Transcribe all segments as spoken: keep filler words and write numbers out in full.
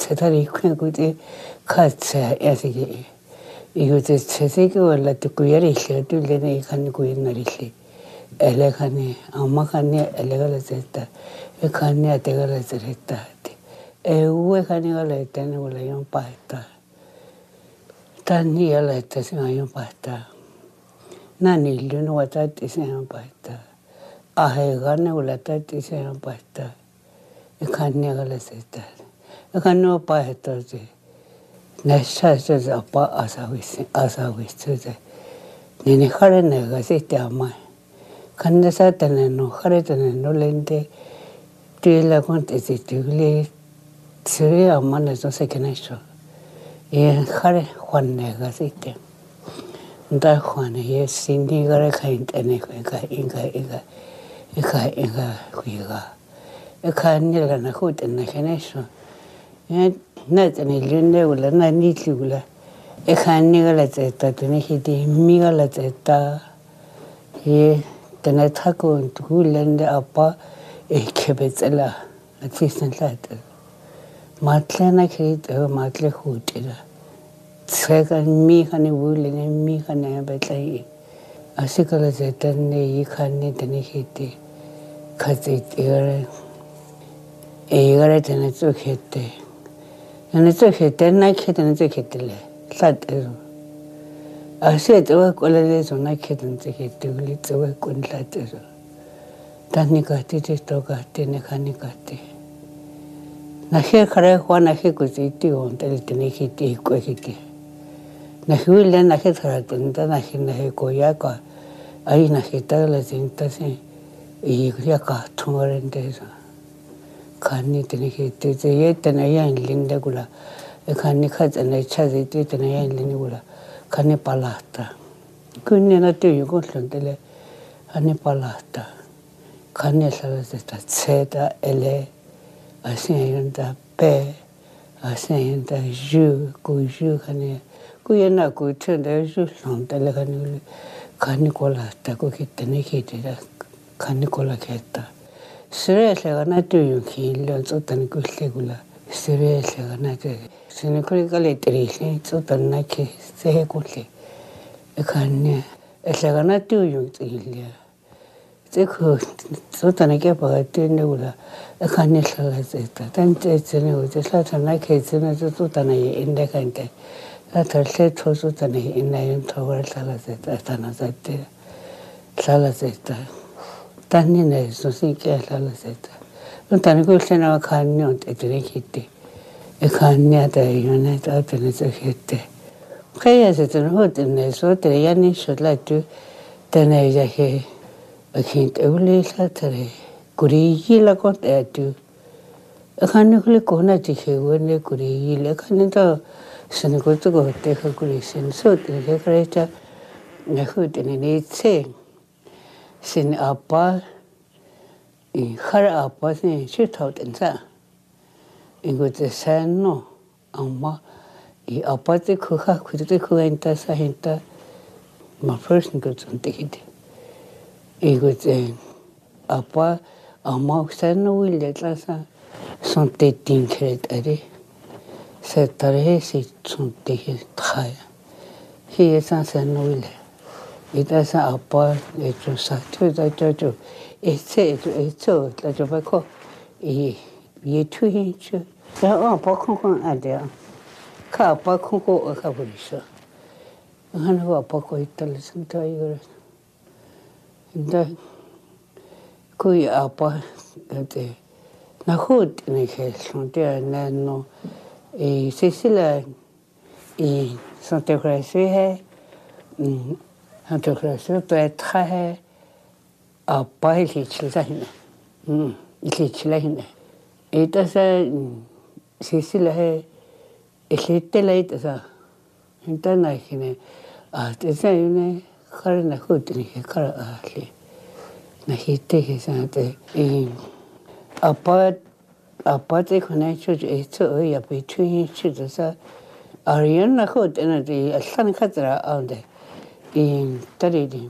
세달이 큰거지 같이 애시기 이거 제 세세기 원래 듣고 열이 셔둘래네 간고 있나리시 엘레가니 엄마가니 엘레가를 했다 에가니 대가를 했다 에우에 가니가 했다는 원래 용 빠했다 단니 열을 했다 생각용 빠했다 난 일륜 왔다 생각 빠했다 아해가니 올랐다 생각 빠했다 에가니가 했다 에가니 빠했다지 내셔서 아빠 아사위스 아사위스제 내내 하래 내가 세때 아마 간다사 때는 하래 때는 놀랜데 뒤라 건테지 뒤리 저리 엄마는 세케네쇼 예 하래 관 내가 세때 다 관에 예 신디가래 가인테네 그가 인가 이가 이가 이가 그이가 에카니가 나 호텔 나케네쇼 예 나한테 일륜내고라 나 니치고라 에카니가 했다 되네 히디 미가 했다 예 때나 타고 둘랜데 아빠 에케베zel라 아티선라트 마틀나 크리도 마틀 호텔라 제가 미하니 울리네 미하네 베타이 아시컬라 제탄네 이칸니 되네 히디 카지 이거를 이거를 되네 쪽했대 ane tsokhete na khete na tsokhete le hlatero a se tsoe kolele tsona khete na tsokhete le tsoe kon hlatero tani ka ti ti to ka ti ne khani ka ti na he khare khwa na he ko ti ti on te te ne khete ko khete na hu le na he thara ten ta na he na he ko ya ka ai na he ta la sin ta se i ya ka thumaren de खाने तने के ते ये तने या लिंदा गुला खाने खाते ने चाहे ते तने या लिंदा गुला खाने पालाता कुन्ने ना ते युगो लंदले खाने पालाता खाने सारा से ता सेता एले ऐसे यंदा पे ऐसे यंदा जू कोई जू खाने कोई ना कोई चंदा जू लंदले खाने खाने कोलाता को कितने के ते खाने कोला कहता 스레스가 나도 길려 쫓던 글쎄구나 스레스가 나도 스네크리컬이 들이시 쫓던 나게 세고리 에칸네 에스가 나도 용질려 제그 쫓던 게 봐도는구나 에칸네 살았다 단체 전에 어제 사탄나 케즈나 쫓던 애 인데간데 나털세 쫓던 애 인나연 더월 살았다 다나자때 살았다 단니네 소시게 살았다. 그다음에 그때나 간년 때들이 했대. 에 간냐다 이거는 다들 저했대. 그래서 저는 호텔에서 대야니 쇼라도 때내 이제 어킨 에울리사터에 구리기라고 때도 간는 그래 고나지 해원에 구리기래 간는다 쓰는 것도 그때 그 구리신 소들이 그래서 내 호텔에 이제 sin apa i khar apa sin chi thau ten sa ingo te san no amma i apa te khu kha khu te khu enta sa henta ma first go to te hit ingo te apa amma san no will le la sa son te tin kret are se tare si son te thai hi sa san no will 이따서 아빠 좀 사투다 저저 에세 에서 저 바코 이 예투hin주 야 아빠 콩콩 아대야 카 아빠 콩콩 어가 버리셔 하는 거 아빠 거 있달래 생각 이거 근데 그 아빠 그때 나 호드네 해 손대 나노 이 세실라 이 선택해서 음 한테그래서 또 타해 아빠 이렇게 칠사했네. 음, 이렇게 칠라했네. 이따서 세실해 에시텔레이트서 인터넷이네. 아, 대세네. 카르나 호드니 카르 아리. 나 히테게산테 이 아빠 아빠한테 그냥 저저 저 옆에 추인 치져서 아리안나 호드는데 알산 카드라 아운데 이 딸이지.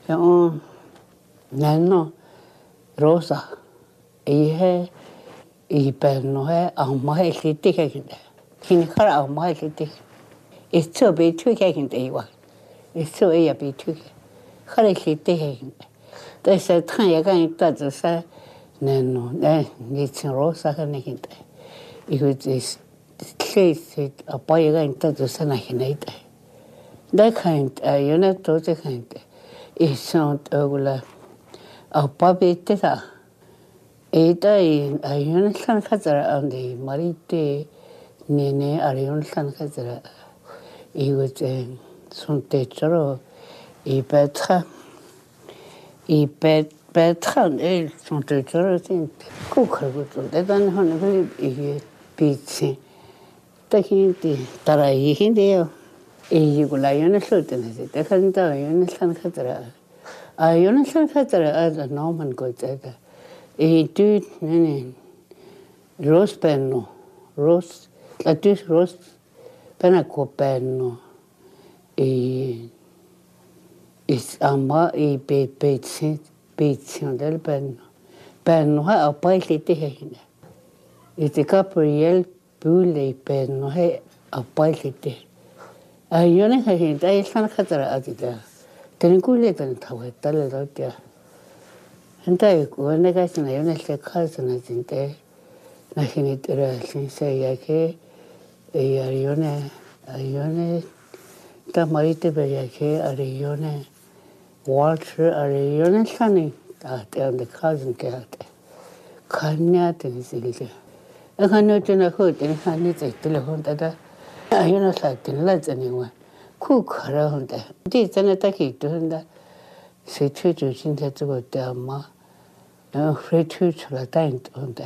어 나노 로사 이해 i penno he amma he lite kekinde kini kara amma he lite itso be tu kekinde iwa itso e ya be tu kara lite kekinde da sa tan ya gan ta zo sa ne no ne ni tsin rosa ka ne kinde ihu this case appa ya gan ta zo sa na hinait da kind you know to the kind is sound ogula appa be te sa 에다이 아이언 산카자라 안데 말이때 네네 아리온 산카자라 이거제 손대처럼 이 베타 이 베 베타 에 손대처럼 꼭 걸고 좀 대단 하는 그 이게 빛이 딱히디 따라 이긴데요 이거라 아이언 쓸 때는 대간다 아이언 산카자라 아이언 산카자라 아주 너무 거자다 e tu nene rose penno rose la tu rose pena copenno e is ama e pe pezzi pezzi del penno penno ha poi che te hene e te capriel bulle penno he a poi che te a io ne che dai san khatra adida tenkulle tan thawe tal lo tia 근데 내가 지나 연애를 가서는 진짜 나hin이 들어 신세야게 이 연애 연애 다 말이 때문에 아리 연애 월트 아리 연애 산이 다 때문에 가진 게 같아 간냐 되는지 아간요트나 호텔 한이 있을 혼다다 연애 살때 라잖이와 쿠카라 혼다 뒤전에 딱 있던다 세트 주신데 저거 때마 어 프레트 출라다인데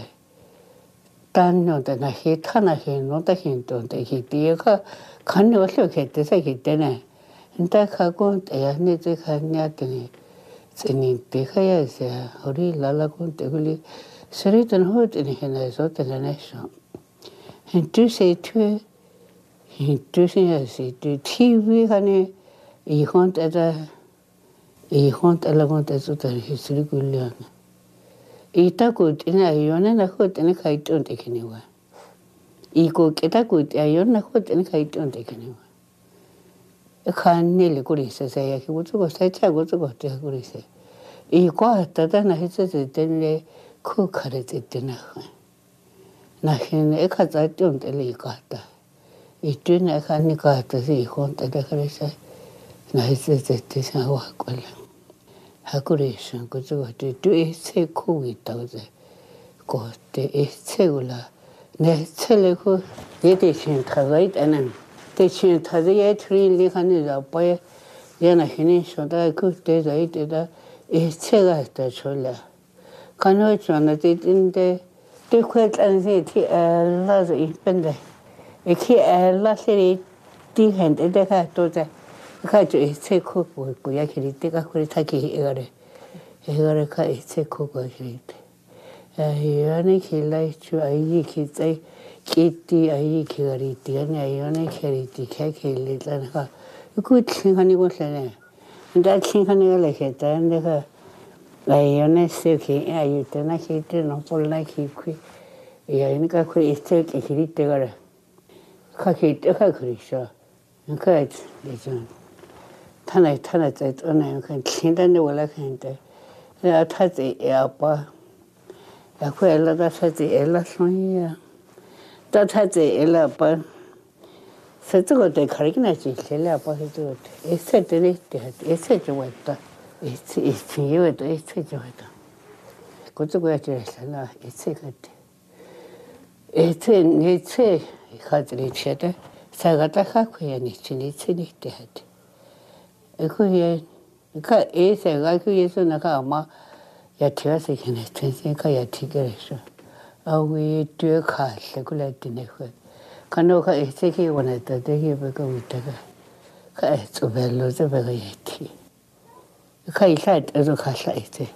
단노데 나 히타나 히노다 힌도데 히디가 간이 어떻게 됐어 그때네 근데 가고 대야네지 간냐더니 진이 되어야지 우리 라라고 되글이 서리던 호드니 해내서 되네서 힌투세 투 힌투세야지 티비 간에 이혼때다 이혼 때라고도 저들 히스리 굴려 이따고 이나 요네나 호텔에 가이던 되기니와 이거 깨다고 요나 호텔에 가이던 되기니와 칸닐이 그리세요 그 저거 살짝고 저거 때 그리세 이거 하다나 했을 때는 그 가르치 때나 나hin 에카자 좀 될이 같다 이때는 가니까 뜻이 이혼 때다 그래서 나이스 때때 상와 걸려 하고리션 그저 뒤에 새 코고 있다고 제 그때 이 새울라 내 철고 내 대신 타가 있다는 대신 타지에 트릴리 하는 아빠에 얘나 힘이 쇼다 그때도 이때다 이 새가 있다 졸라 간호 전에 때인데 되게 티 알라서 이쁜데 이렇게 알라시리 뒤한테 내가 또자 가지고 이제 코고 고야 기리때가 그래 타기 이거래 이거를 가 이제 코고 기리때 아이언이 길라이 주 아이 기자이 끼띠 아이 기리때가 아이언이 기리때 개길리다가 그 친하니고 살네 근데 친하니가 레했다 내가 아이언이 세기 아이 때나 기때는 볼라 기퀴 야니까 그 이제 기리때가 가기 때가 그랬어 그러니까 이제 타나 타나 저는 그 친단데 원래 근데 야 타지 야빠 야 그엘라다 타지 엘라 손이야 다 타지 엘라빠 세저거데 가르기나지 셀라빠 해도 에세들이 때 에세 좀 왔다 에세 에세 이거도 에세 좀 왔다 그쪽에 제잖아 에세 같아 에세 네세 가지리 쳐다 사가다 하고야 니치니 치니 때 하지 그게 그 에세가 그에서 나가 아마 야 티어서 그네 tensi가 야 티게서 아위 뒤에 가서 그랬더니 그 간호가 에세기 원했다 되게 버거 있다가 그 저별로 저별로 얘기 그 이사도 가서 이제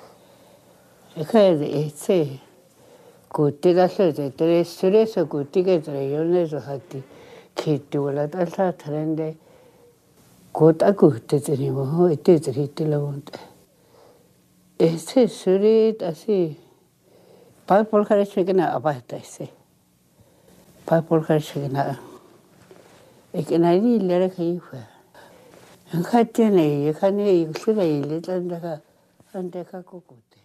그 에세 그때가 설때 스트레스 그때가 연애서 하지 기도를 달다 다른데 고다고 그때들이 뭐 이때들이 들어온다 에세 소리 다시 Pai polkara chikina abaitaisi. Pai polkara chikina. Ikina ni lera kaifa. Ang katiya na iya kanya iya sila iya tanda ka tanda ka kukuti.